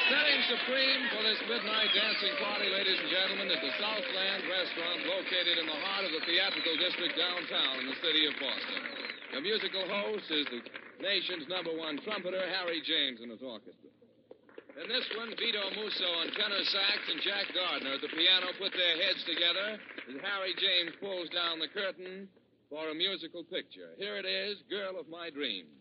Setting supreme for this midnight dancing party, ladies and gentlemen, is the Southland Restaurant located in the heart of the theatrical district downtown in the city of Boston. The musical host is the nation's #1 trumpeter, Harry James, and his orchestra. In this one, Vito Musso on tenor sax and Jack Gardner at the piano put their heads together as Harry James pulls down the curtain for a musical picture. Here it is, Girl of My Dreams.